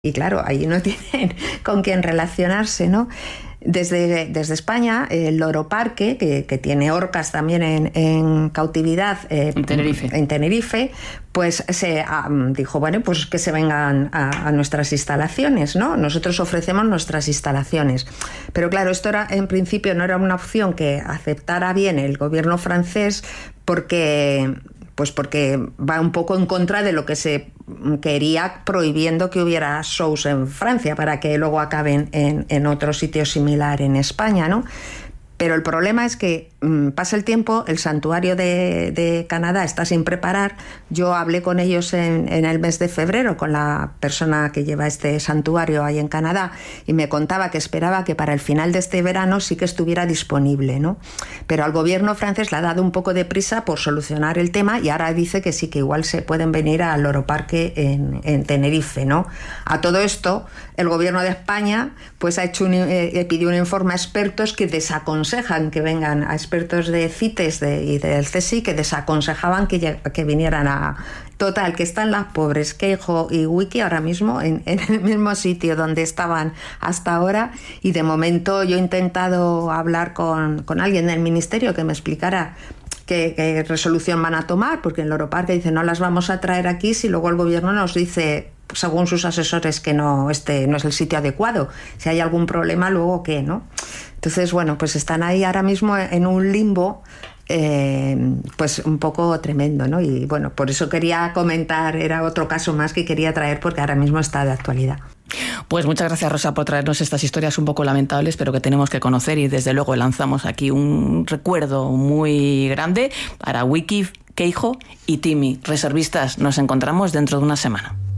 y claro, ahí no tienen con quién relacionarse, ¿no? Desde España, el Loro Parque, que tiene orcas también en cautividad en Tenerife, pues se dijo, bueno, pues que se vengan a nuestras instalaciones, ¿no? Nosotros ofrecemos nuestras instalaciones. Pero claro, esto era, en principio no era una opción que aceptara bien el gobierno francés porque va un poco en contra de lo que se quería, prohibiendo que hubiera shows en Francia para que luego acaben en otro sitio similar en España, ¿no? Pero el problema es que pasa el tiempo, el santuario de Canadá está sin preparar. Yo hablé con ellos en el mes de febrero, con la persona que lleva este santuario ahí en Canadá, y me contaba que esperaba que para el final de este verano sí que estuviera disponible, ¿no? Pero al gobierno francés le ha dado un poco de prisa por solucionar el tema y ahora dice que sí, que igual se pueden venir al Loro Parque en Tenerife, ¿no? A todo esto, el gobierno de España pues pidió un informe a expertos que desaconsejan que vengan, a expertos de CITES y del CSIC, que desaconsejaban que vinieran a... Total, que están las pobres Keijo y Wiki ahora mismo en el mismo sitio donde estaban hasta ahora, y de momento yo he intentado hablar con alguien del ministerio que me explicara qué resolución van a tomar, porque en Loro Parque dicen no las vamos a traer aquí si luego el gobierno nos dice, según sus asesores, que no es el sitio adecuado. Si hay algún problema, luego qué, ¿no? Entonces, bueno, pues están ahí ahora mismo en un limbo pues un poco tremendo, ¿no? Y bueno, por eso quería comentar, era otro caso más que quería traer porque ahora mismo está de actualidad. Pues muchas gracias, Rosa, por traernos estas historias un poco lamentables, pero que tenemos que conocer, y desde luego lanzamos aquí un recuerdo muy grande para Wiki, Keijo y Timmy. Reservistas, nos encontramos dentro de una semana.